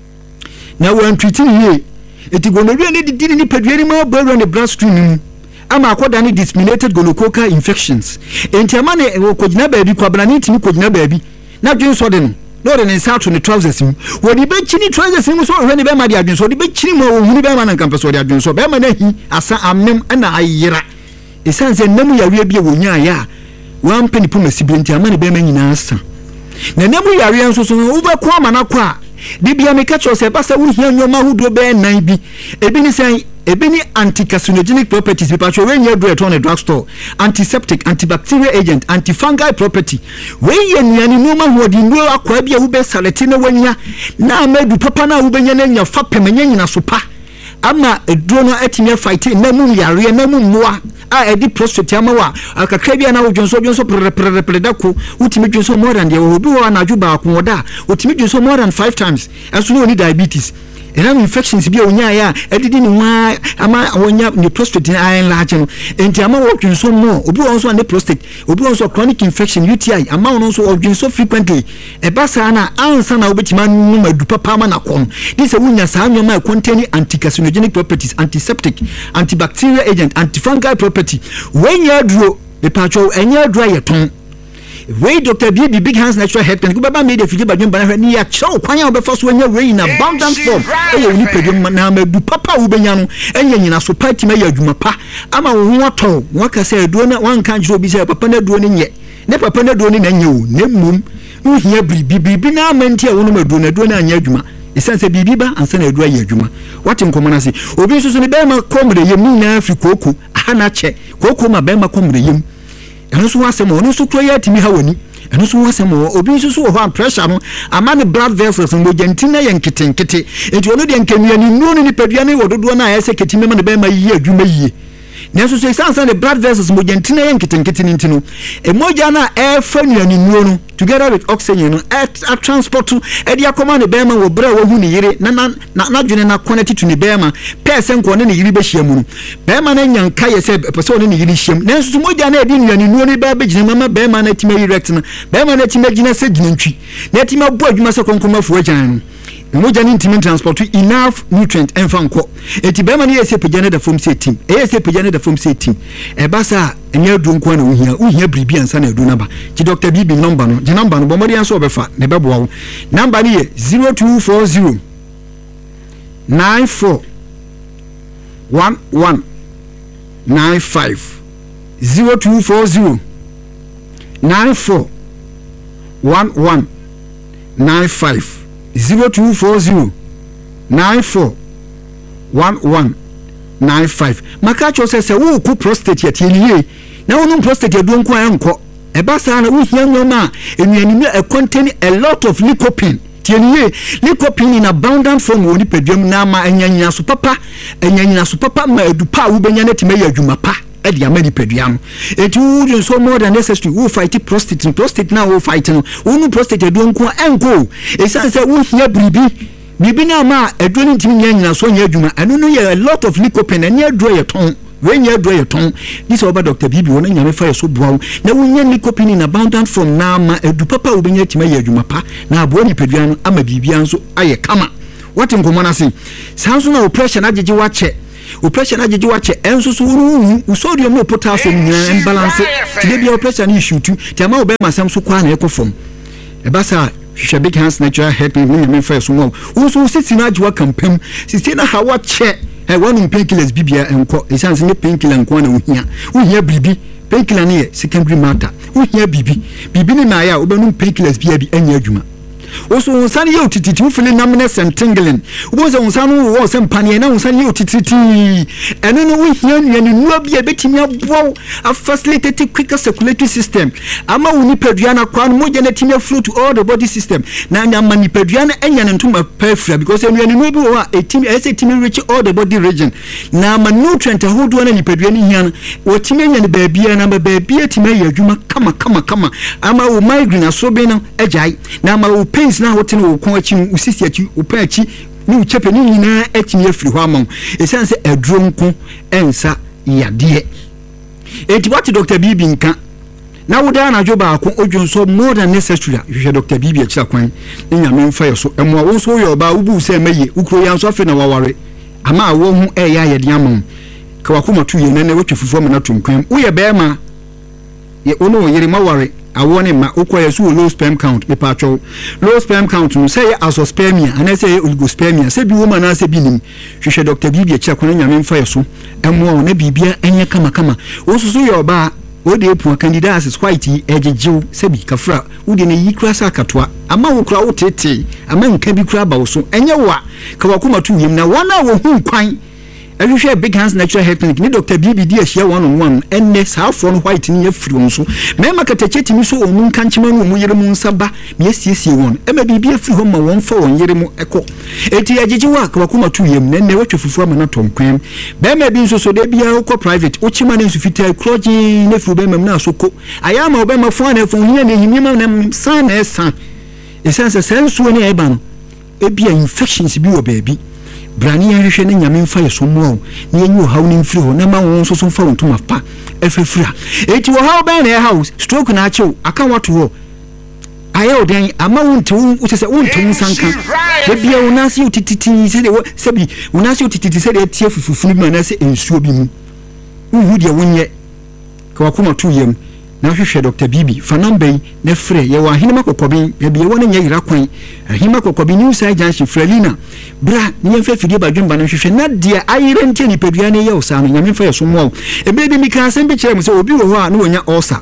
na wan treat ye eti gonorrhea ne didi ni paduani ma bro ne bloodstream mu ama akoda ni disseminated gonococcal infections enti ama ne kogina baabi kwabra ne timi kogina baabi na dwen so de no no de ne sa to ne trousers mu wodi be chini trousers mu so hwe ne be ma de adwen so de be chini mo ohuni be ma na nkampa so de adwen so be ma na hi asa amem na ayira esanse namu yare bia wonya ya wan peni po masibenti ama ne be ma nyina asa na namu yare nso so wo be ko ama na kwa de bia me ka cho se ba sa wo hia nyoma hudo be nan bi ebi ni sen ebi ni anti-carcinogenic properties bi pa cho we nya do eto na drugstore antiseptic antibacterial agent antifungal property we ye nuani noma hodi ndo akwa bia wo be salete na wanya na amedu papa na wo be nya na nya fa pemenya nyina so pa ama eduro no atime fight na mu yare na mu moa a edi prostate amawa akakra bia na wodwonso dwonso prepredako utime dwonso more than de obi wa na adwuba akoda utime dwonso more than five times aso no ni diabetes enam infections bia onya ya edidi ni wa ama onya ni prostate iron large no enti ama wodwonso mo obi wonso na prostate obi wonso chronic infection U T I ama wonso wodwonso frequently e basa na ansa na obetima nu madu papa ma na kom this wunya sa nyoma contain anti-carcinogenic properties antiseptic antibacterial agent antifungal property when you adro the patcho enya adro yeton we Doctor B B Big Hands Natural Health Clinic baba made the fiji badwin bana ni ya chow kwanya obefa so enya we in abundant form e ni pedum na madu papa wo benya no enya nyina so party ma ya adwuma pa ama wo ho ato waka say aduro na wanka njiro bi say papa na aduro ni nye ne papa na aduro ni na nye o ne mum wo hia bribi bribi na amanti a wo no aduro na aduro na anya adwuma esanse bibi ba ansa na aduro ya adwuma wati nkomo na se obi so so ne be ma komre yem na afri koku aha na che koku ma be ma komre yem eno so wasem ono so kro ya timi ha woni eno so wasem obi so so ho pressure no ama ne blood vessels no gentina ye nkitenkete enti ono de nkemia ni nunu ni padua ne wododo na ayese ketime ma ne be ma yi adwuma yi nenso so sansa ne blood vessels mo gentina ye nkitenkete ni ntino emoja na e fa nuani nuo no together with oxygen no at a transport e dia koma ne be ma wo bra wo hu ni yire na na na dwene na connect to ne be ma person ko ne ne yire be hia mu no be ma na nyanka ye se person ne ne yire hia mu nenso so moja na e di nuani nuo ne ba be gina mama be ma na time erect na be ma na time gina se gina ntwi na time bo adwuma se konkoma fu agyan no moja ni intimi transport enough nutrient enfa nko eti be ma na yese pejane da form set team e yese pejane da form set team e basa enya adu nko na ohia ohia bribi ansa na adu na ba ti Doctor B B number no je number no bomori anso obefa ne bebo wo number ni ye zero two four zero nine four one one nine five zero two four zero nine four one one nine five zero two four zero nine four one one nine five makacho sese wo ku prostate yet yeye na wonu prostate adu nko anko e ba sa na wo hia nyoma enuani e contain a lot of lycopene tieniye lycopene in abundant form woni pedwam na ma anyanya so papa anyanya so papa ma edupa wo benya na time ya adwuma pa e dia ma ni pedwam eti wo so more than necessary wo fight prostate prostate na wo fight no wonu prostate adu nko anko e sanse wo hia bribi bibi na ma adwani ntimi nyanyina so nya adwuma anu no ye a lot of lycopene na adwo ye ton when you do your tongue this over Doctor Bibi wona nyame fa so boa na wonya nicotine in abundant from na ma edu papa obenya tima ya adwuma pa na abo ni padua no ama bibia nso aye kama what nkomo na say sanso na oppression agege wa che oppression agege wa che enso so wuru usodium no potassium nyina imbalance tide bia oppression issue tu ti ama obe masam so kwa na ekofom e basa hwehwe big hands natural help me nyame fa so mo wo sisi na agwa kampam sisi na hawa che e wonu painkillers bibia enko e sanse ne painkiller enko na ohia ohia bibi painkiller ne secondary matter ohia bibi bibi ne na ya obenu painkillers bia bi anya adwuma oso unsan ye otititi ufili namne sentingling uboze unsan wo sempane na unsan ye otititi eno no wihia nwani nuwa bia betimi abo a facilitate quicker circulatory system ama woni padua na kwa no moje na timi flow to all the body system na nya mani padua na enya ne ntuma perfra because nwani nuwa bi wo a etimi ese timi reach all the body region na ma nutrient ahodo na ni padua ni hia wo timi enya ne baabia na ba baabia timi ya adwuma kama kama kama ama wo migraine asobe na agai na ma wo pains na hote no ko achi usisi achi opa achi ni uchepe ni nyina achi afiri ho amon esanse aduro nko ensa yade eti what Doctor Bibi nka na woda na joba akon odwonso more than necessary hwe Doctor Bibi achi akwan nyame mfa yeso emo wo so yo ba ubu se maye ukro ya nso afi na waware ama awo hu e ya yade amon ka wakoma tu ye nene wotwefufu am na tunkwam wo ye be ma ye ono yere maware awone ma ukwa so low sperm count me patcho low sperm count no say azoospermia and say oligospermia say bi woman na say bi nim hwehwe Doctor Bibi achi akwan nyame mfa yeso emo na bibia enye kama kama osusu ye oba ode epu candidates is quite ejejew say bi kafra udi ne yikra sa katwa ama wo kra wo tete ama nka bi kra ba wo so enye wa ka wakoma tu yim na wana wo hu kwan ehwehwe big hands natural health clinic ni Doctor Bibi di ahia one on one enne saafo no white ni afiri won so mema katache mi so omu nkanchima no mu yere mu nsaba me asiesie won ema bibi afiri ho ma won fa won yere mu eko eti agege wa ka wakoma tu yem nenne watwefufu ama na tomkwem bema bi nso so de bia uko private uchima ne nso fitai kroji ne fu bema na soko ayama obema fo na fo hia ne himima na san na san esense senso ne eba no ebia infections bi wo baby brani ya hwehwe ne nyame mfa yeso mo ne enyi ohaw ne mfiri ho na ma won so so mfa wontuma pa efefira eti wo haw ben na house stroke na achew aka wato ho ayo den ama wonte utese wonte nsanka de bia wonase utititi se de sebi wonase utititi se de tie fufufu bi na se ensuo bi mu uhu de wonye ka wakoma tu yem na hwehwe Doctor Bibi fa number na frɛ ye wa hinema kokobin ya bia wona nya yira kwan hinema kokobin new side junction Frelina bra ne yemfa fidie badwemba no hwehwe na dia ayire ntie ni padua ne ye osa no nyame fa yeso mo e be bi mi kan asem bi kyerɛ mu sɛ obi wo ho a no wonya ulcer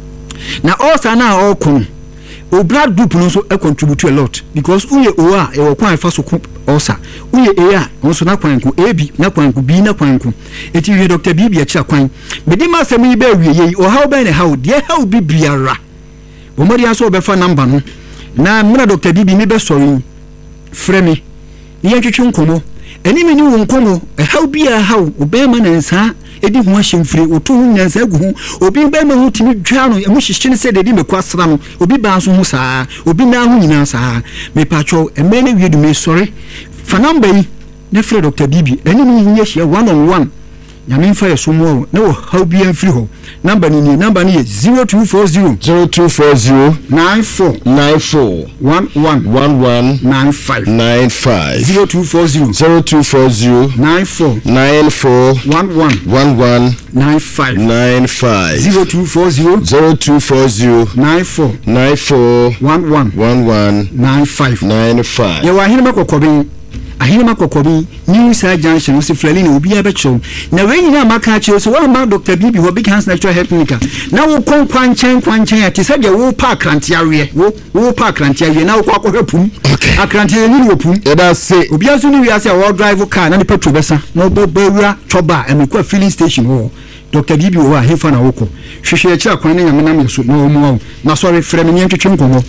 na ulcer na a okun o blood group no so e contribute a lot because uye o a e wo kwan fa so ulcer uye e a onso na kwan ko ab na kwan ko b na kwan ko eti hwe Doctor Bibi achi akwan bedi ma asem yi ba wie yi o how ben how de how bi biara bo mori aso obefa number no na mna Doctor Bibi mi be sorry frame ni yentwetwe nkomo eni me ni wo nkomo e how bi a how obema na nsa edi ho ahemfire otu nyansa gu ho obi ba ma ho timi dwa no emu hyehyene se de di mekwasra no obi ba so ho saa obi na ho nyina saa me patcho emene wiedu me sorry fa number yi na frɛ Doctor Bibi eni ni nyɛ hia one on one nyame mfa yeso mo na wo how bi amfiri ho number ni ni number ni zero two four zero zero two four zero nine four nine four one one one one nine five nine five zero two four zero zero two four zero nine four nine four one one one one nine five nine five zero two four zero zero two four zero nine four nine four one one one one nine five nine five. ye wa hinema kokobin ahina makokobi new side junction si Frelina obi abecho na we nyina maka achi so wa ma Doctor Bibi ho big hands natural health clinic na wo kon kwanchan kwanchan ya tise de wo pa akrantiawe wo wo pa akrantiawe na wo kwa kohwepum akrantiawe ni wo pum e da se obi aso ni wi ase wo drive car na ni petrol besa na obo bawura choba emekwa filling station ho Doctor Bibi wo ahefa na woko hwehwe achi akwan na nyame na me so na wo mo na sorry frɛ me nyentwetwe nkomo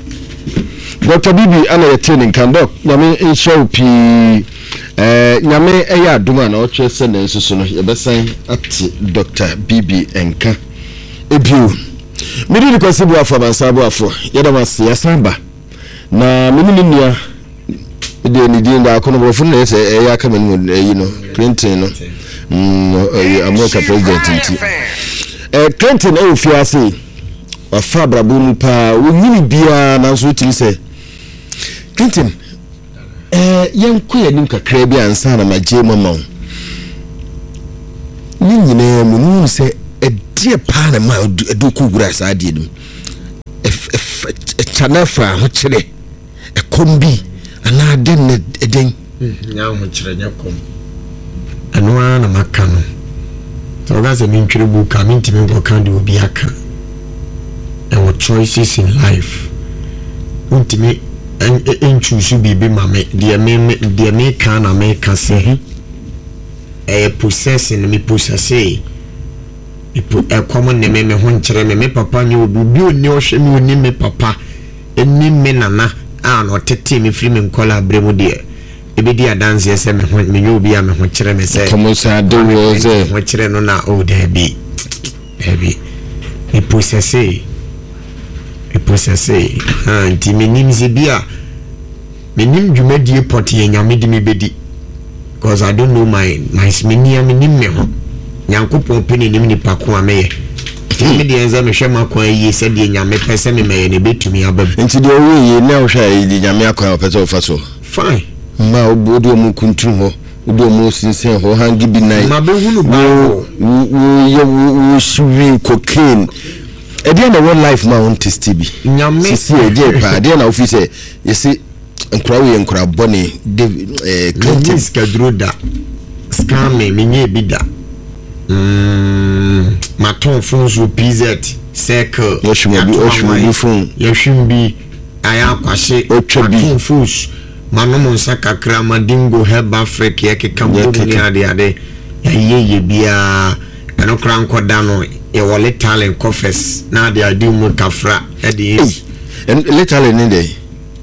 Doctor Bibi ana ye training kan doc nyame inshow pi eh nyame eya aduma na oche se na nsusu no ye besan ati Doctor Bibi enka ebio medi ni kwasibu afọ bansabu afọ ye da mas ya samba na meni ni nia de ni din da kono bofun na se eya ka meni mo yi no Clinton no mm America president nti eh Clinton e ofiase wa fa brabo mu pa wonyini bia na so tiri se Clinton eh yenko yanim kakra bi ansa na magye mama ni nyina mu nu se edie pa na ma edu ku gura sa adie dum e chanafa ho kire e kombi ana den ne eden nya ho kire nya kom anu ana makano so ga se min twere bu ka min timi go kan de obi aka e wo choices in life untimi en choose bibi mame de me de me kan na me ka se e possessing me possesse ipo e common ne me me ho nkere me me papa nye obi bi oni ohwe me oni me papa eni me nana a no tete me free me nkola abremu de ebe di adanse ese me ho me nye obi a me ho kere me se como sa do roze ho kere no na o de bi ebi e possesse e possesse ha nti me nim se bia me nim dwumadie pot ye nyame di me bedi because I don't know my my sminia me nim me ho nyankopon pene nim ni pako ameye me de enza me hwema kwa yi se de nyame pese me meye ne betumi abam nti de owo yi na wo hwa yi nyame akwa pese wo faso fine ma obodo mu kuntru ho obodo mu sinsen ho hangi bi nai ma be hunu ba wo ye wo shuri cocaine e de na one life ma on test bi nyame sisi e je pa de na office yesi nkura wo ye nkura bone eh Clinton skadroda scam me nye bida mm maton fonzo P Z circle yeshimobi oshimobi fun yeshimbi aya kwashe maton fus manomo nsaka kra madingo heba africa yake kambo ni ade ade ya yeye bia eno kra nkoda no ye wole talent coffers na ade ade mu kafra ade en literally ni dey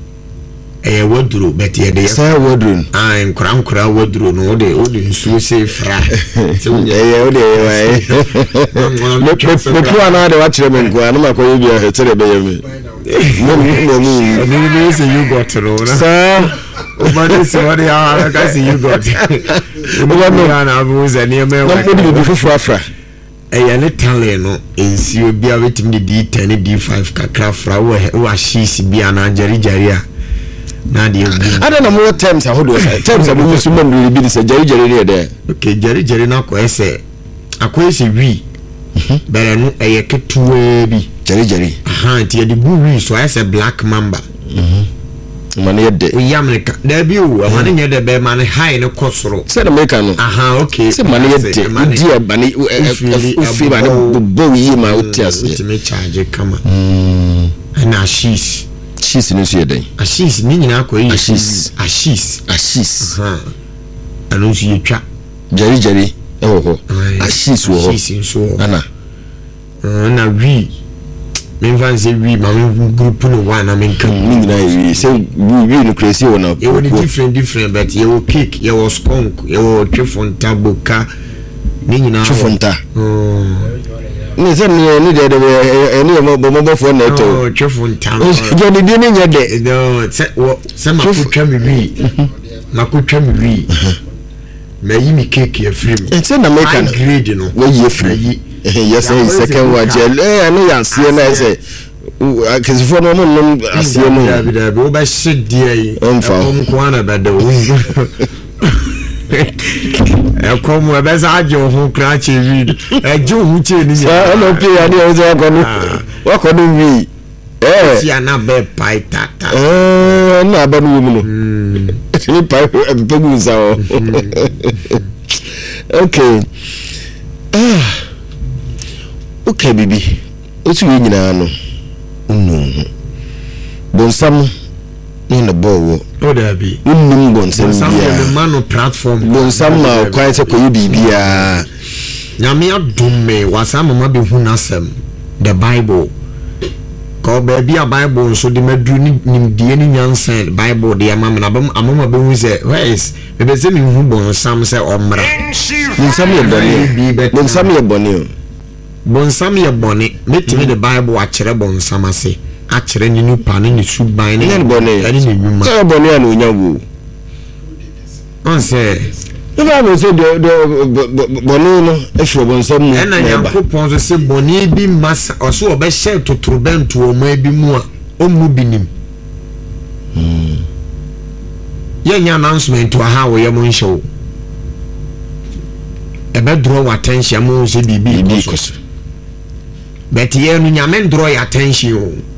eh wodru beti ede sa wodru ah nkura nkura wodru no ode ode nsuo se fra se unye eh ode wai me me na de wa kire me nkwa na makoye bia hetere be yemi mo mo mo ni ni se you got no na sa o ba de se wode ya ka se you got o ba no na abu ze ni me wa na mo bi fufu afra eh ya ne tale no ensio bia wetim di ten D five kakra fra wo wa shisi bia na jari jari a na de ada na mo terms ahodo terms abu so mo bi bi se jari jari ne de okay jari jari na ko ese akwese wi bere no eye ketuwa bi jari jari aha ti de bu wi so ese black mamba mhm mane yede o yamrika da bi o mane nye de be mane high ne kosoro se de meka no aha okay se mane yede dia bane ufi bane bo yi ma utiase ti me charge kama mm na shish shish no so yede shish ni nyina ko yi shish shish shish aha anu si yetwa jari jari e ho ho shish wo ho shish so ana na wi me fancy wi ma me group no one na me kan mi na wi se wi no crazy wona e wo different different but ye wo cake ye wo skunk ye wo chefonta boka ni nyina chefonta oh ni se ni ni de de eni mo bo mo fo na to oh chefonta je ni ni nya de no se wo se ma ku twa mi wi ma ku twa mi wi me yi mi cake ye free me se na me kan grade no wo yi free yes second one gel eh no yan see na say akezi fo no no asie no da bi da bi wo ba shedie yi om ko ana ba da wo e ko mu e be za ajo ho kra che wi e jo hu che ni ya no pe ya ni o za ko no wa ko no wi eh si ana be pai tata eh na ba no mu no ni pai e be gu za o okay ah okay bibi otu we nyina no nnu bonsam ni na bowo o da bi nnu bonsam bia bia mano platform bonsam ma kwai se koyi bibia nyame adom me wasama ma be hu nasem the bible ko be bia bible so de madu ni nimdie ni nyansan bible de amama na bam amama be hu se where is be be se mi hu bonsam se omra bonsam ye boni bonsam ye boni bonsam ye boni metime the bible a kire bonsam ase a kire ni nupa ni suban ni boni ani ni nyuma se boni an onyawo on se The Bible said the Bono, if you want some, and I am proposed to say Bonnie be mass or so be shared to Trubent or maybe more or Mubinim. Young announcement to a how we are show. A bed draw attention, most be because. But here, Yamen draw attention.